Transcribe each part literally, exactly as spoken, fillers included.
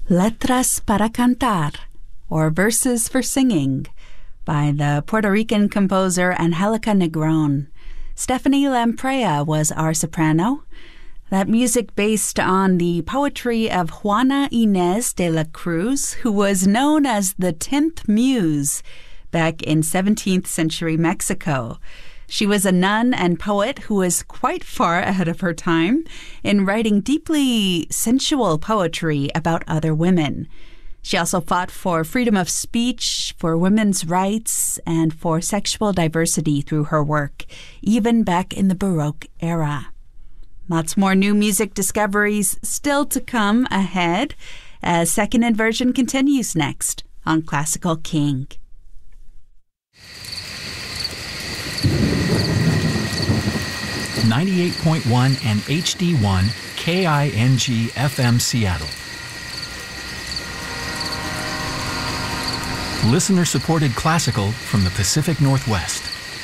Letras para Cantar, or Verses for Singing, by the Puerto Rican composer Angelica Negron. Stephanie Lamprey was our soprano. That music based on the poetry of Juana Inés de la Cruz, who was known as the tenth Muse back in seventeenth century Mexico. She was a nun and poet who was quite far ahead of her time in writing deeply sensual poetry about other women. She also fought for freedom of speech, for women's rights, and for sexual diversity through her work, even back in the Baroque era. Lots more new music discoveries still to come ahead as Second Inversion continues next on Classical King. ninety-eight point one and H D one K I N G F M Seattle. Listener-supported classical from the Pacific Northwest.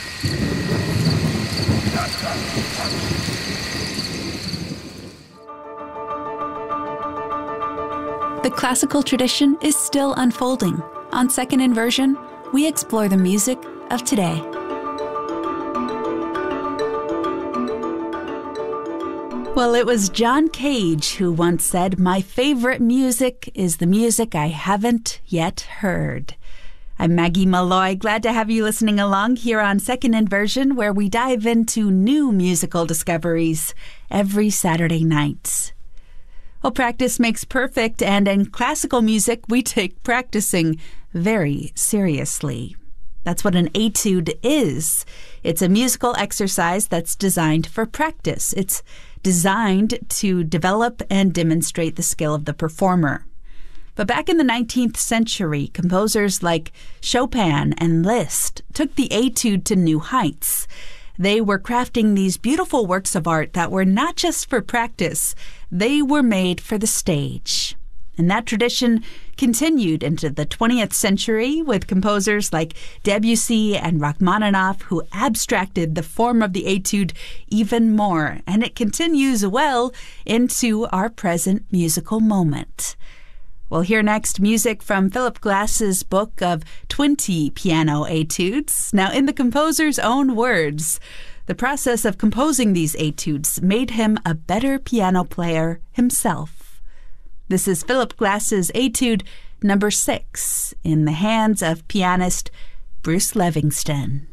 The classical tradition is still unfolding. On Second Inversion, we explore the music of today. Well, it was John Cage who once said, "My favorite music is the music I haven't yet heard." I'm Maggie Malloy, glad to have you listening along here on Second Inversion, where we dive into new musical discoveries every Saturday night. Well, practice makes perfect, and in classical music, we take practicing very seriously. That's what an etude is. It's a musical exercise that's designed for practice. It's designed to develop and demonstrate the skill of the performer. But back in the nineteenth century, composers like Chopin and Liszt took the etude to new heights. They were crafting these beautiful works of art that were not just for practice, they were made for the stage. And that tradition continued into the twentieth century with composers like Debussy and Rachmaninoff, who abstracted the form of the etude even more. And it continues well into our present musical moment. We'll hear next music from Philip Glass's book of twenty piano etudes. Now, in the composer's own words, the process of composing these etudes made him a better piano player himself. This is Philip Glass's etude number six in the hands of pianist Bruce Levingston.